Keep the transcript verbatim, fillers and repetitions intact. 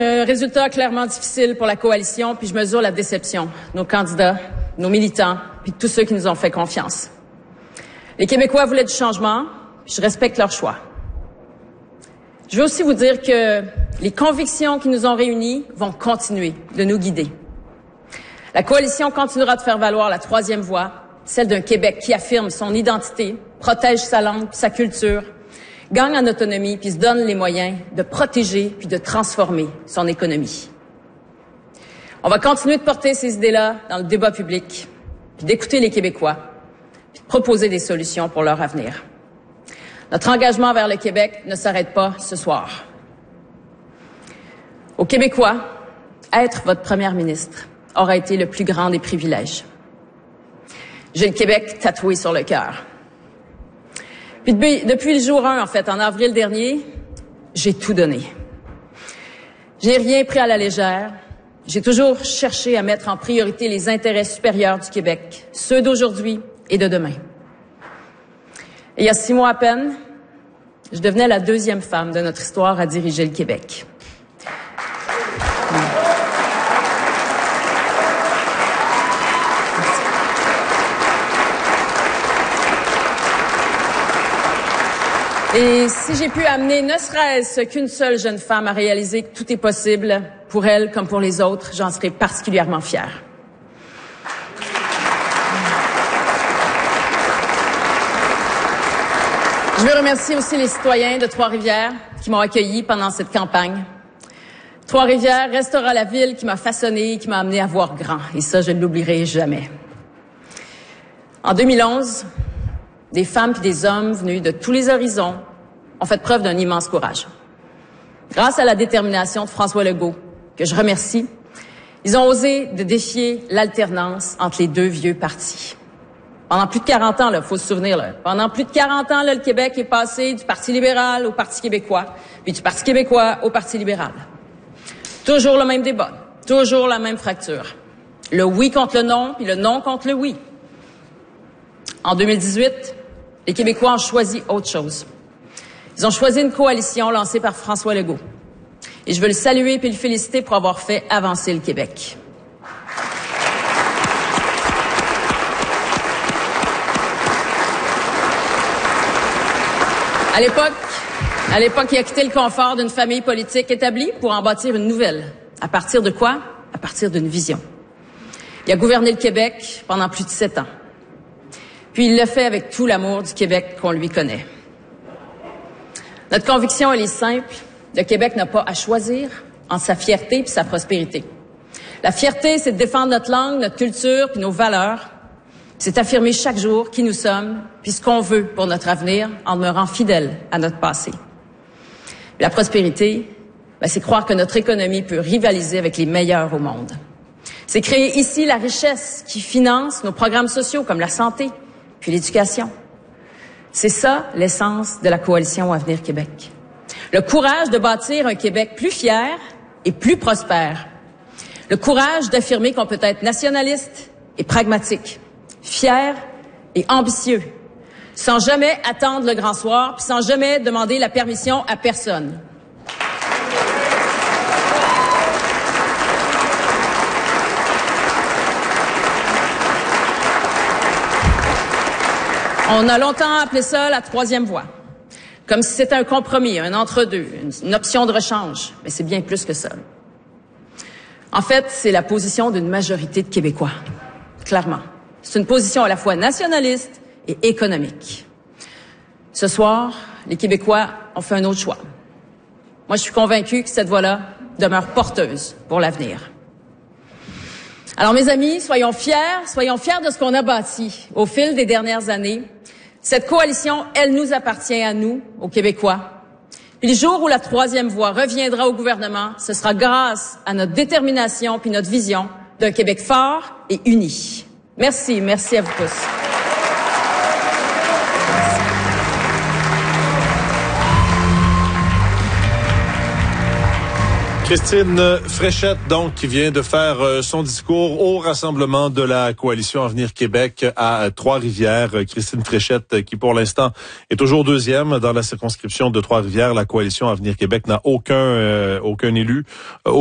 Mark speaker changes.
Speaker 1: Un résultat clairement difficile pour la coalition, puis je mesure la déception de nos candidats, nos militants, puis de tous ceux qui nous ont fait confiance. Les Québécois voulaient du changement, puis je respecte leur choix. Je veux aussi vous dire que les convictions qui nous ont réunis vont continuer de nous guider. La coalition continuera de faire valoir la troisième voie, celle d'un Québec qui affirme son identité, protège sa langue, sa culture, gagne en autonomie puis se donne les moyens de protéger puis de transformer son économie. On va continuer de porter ces idées-là dans le débat public, puis d'écouter les Québécois, puis de proposer des solutions pour leur avenir. Notre engagement vers le Québec ne s'arrête pas ce soir. Aux Québécois, être votre première ministre aura été le plus grand des privilèges. J'ai le Québec tatoué sur le cœur. Puis depuis, depuis le jour un, en fait, en avril dernier, j'ai tout donné. J'ai rien pris à la légère. J'ai toujours cherché à mettre en priorité les intérêts supérieurs du Québec, ceux d'aujourd'hui et de demain. Et il y a six mois à peine, je devenais la deuxième femme de notre histoire à diriger le Québec. Et si j'ai pu amener ne serait-ce qu'une seule jeune femme à réaliser que tout est possible pour elle comme pour les autres, j'en serai particulièrement fière. Je veux remercier aussi les citoyens de Trois-Rivières qui m'ont accueilli pendant cette campagne. Trois-Rivières restera la ville qui m'a façonnée, qui m'a amenée à voir grand. Et ça, je ne l'oublierai jamais. En deux mille onze, des femmes et des hommes venus de tous les horizons ont fait preuve d'un immense courage. Grâce à la détermination de François Legault, que je remercie, ils ont osé de défier l'alternance entre les deux vieux partis. Pendant plus de quarante ans, il faut se souvenir, là, pendant plus de quarante ans, là, le Québec est passé du Parti libéral au Parti québécois, puis du Parti québécois au Parti libéral. Toujours le même débat, toujours la même fracture. Le oui contre le non, puis le non contre le oui. En deux mille dix-huit, les Québécois ont choisi autre chose. Ils ont choisi une coalition lancée par François Legault. Et je veux le saluer et le féliciter pour avoir fait avancer le Québec. À l'époque, à l'époque, il a quitté le confort d'une famille politique établie pour en bâtir une nouvelle. À partir de quoi? À partir d'une vision. Il a gouverné le Québec pendant plus de sept ans. Puis il le fait avec tout l'amour du Québec qu'on lui connaît. Notre conviction, elle est simple. Le Québec n'a pas à choisir entre sa fierté et sa prospérité. La fierté, c'est de défendre notre langue, notre culture puis nos valeurs. C'est affirmer chaque jour qui nous sommes puis ce qu'on veut pour notre avenir en demeurant fidèles à notre passé. La prospérité, ben, c'est croire que notre économie peut rivaliser avec les meilleurs au monde. C'est créer ici la richesse qui finance nos programmes sociaux comme la santé puis l'éducation. C'est ça l'essence de la coalition Avenir Québec. Le courage de bâtir un Québec plus fier et plus prospère. Le courage d'affirmer qu'on peut être nationaliste et pragmatique, fier et ambitieux, sans jamais attendre le grand soir, puis sans jamais demander la permission à personne. On a longtemps appelé ça la troisième voie, comme si c'était un compromis, un entre-deux, une, une option de rechange, mais c'est bien plus que ça. En fait, c'est la position d'une majorité de Québécois, clairement. C'est une position à la fois nationaliste et économique. Ce soir, les Québécois ont fait un autre choix. Moi, je suis convaincue que cette voie-là demeure porteuse pour l'avenir. Alors, mes amis, soyons fiers, soyons fiers de ce qu'on a bâti au fil des dernières années. Cette coalition, elle nous appartient à nous, aux Québécois. Puis le jour où la troisième voie reviendra au gouvernement, ce sera grâce à notre détermination puis notre vision d'un Québec fort et uni. Merci, merci à vous tous.
Speaker 2: Christine Fréchette, donc, qui vient de faire euh, son discours au rassemblement de la Coalition Avenir Québec à Trois-Rivières. Christine Fréchette, qui pour l'instant est toujours deuxième dans la circonscription de Trois-Rivières. La Coalition Avenir Québec n'a aucun, euh, aucun élu.